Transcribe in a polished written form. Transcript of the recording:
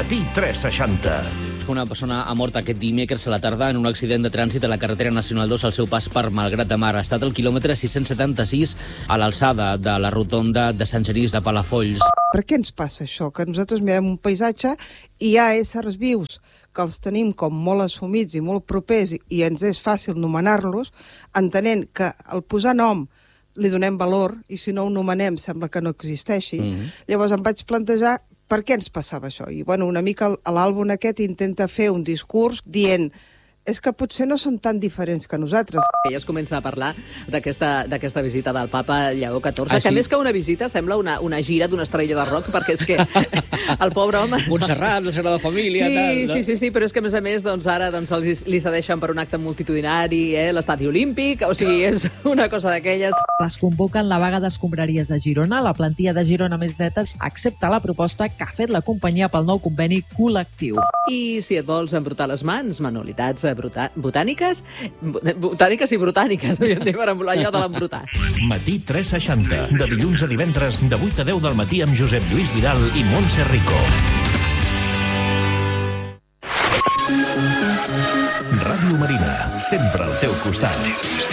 Matí 360. Una persona ha mort aquest dimecres a la tarda en un accident de trànsit a la carretera nacional 2 al seu pas per Malgrat de Mar. Ha estat el quilòmetre 676 a l'alçada de la rotonda de Sant Genís de Palafolls. Per què ens passa això? Que nosaltres mirem un paisatge i hi ha éssers vius que els tenim com molt assumits i molt propers i ens és fàcil nomenar-los, entenent que al posar nom li donem valor i si no ho nomenem sembla que no existeixi. Llavors em vaig plantejar per què ens passava això? I una mica l'àlbum aquest intenta fer un discurs dient és que potser no són tan diferents que nosaltres. Ja es comença a parlar d'aquesta visita del papa Lleó XIV, que sí? més que una visita sembla una gira d'una estrella de rock, perquè és que el pobre home... Montserrat, la Sagrada Família... Sí, però és que a més ara li cedeixen per un acte multitudinari, l'estadi olímpic, o sigui, és una cosa d'aquelles. Es convoquen la vaga d'escombraries a Girona. La plantilla de Girona Més Neta accepta la proposta que ha fet la companyia pel nou conveni col·lectiu. I si et vols embrutar les mans, manualitats botàniques i brutàniques, havíem dit, per allò de l'embrutar. Matí 360. De dilluns a divendres, de 8 a 10 del matí amb Josep Lluís Vidal i Montse Rico. Ràdio Marina, sempre al teu costat.